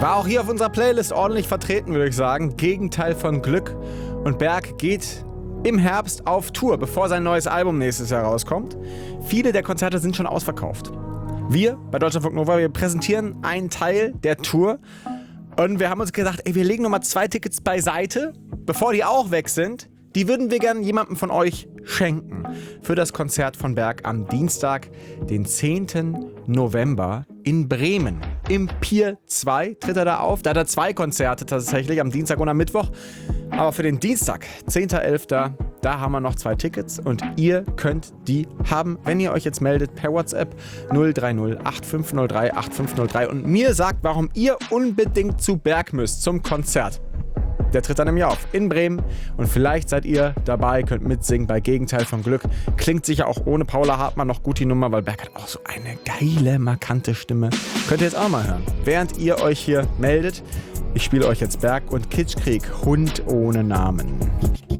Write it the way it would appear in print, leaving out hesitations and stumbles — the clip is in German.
War auch hier auf unserer Playlist ordentlich vertreten, würde ich sagen. Gegenteil von Glück. Und Berg geht im Herbst auf Tour, bevor sein neues Album nächstes Jahr rauskommt. Viele der Konzerte sind schon ausverkauft. Wir bei Deutschlandfunk Nova, wir präsentieren einen Teil der Tour. Und wir haben uns gedacht, wir legen nochmal 2 Tickets beiseite, bevor die auch weg sind. Die würden wir gerne jemandem von euch schenken für das Konzert von Berg am Dienstag, den 10. November in Bremen. Im Pier 2 tritt er da auf. Da hat er 2 Konzerte tatsächlich, am Dienstag und am Mittwoch. Aber für den Dienstag, 10.11., da haben wir noch 2 Tickets und ihr könnt die haben, wenn ihr euch jetzt meldet per WhatsApp 030 8503 8503 und mir sagt, warum ihr unbedingt zu Berg müsst zum Konzert. Der tritt dann nämlich auf in Bremen und vielleicht seid ihr dabei, könnt mitsingen bei Gegenteil von Glück. Klingt sicher auch ohne Paula Hartmann noch gut die Nummer, weil Berg hat auch so eine geile, markante Stimme. Könnt ihr jetzt auch mal hören, während ihr euch hier meldet. Ich spiele euch jetzt Berg und Kitschkrieg, Hund ohne Namen.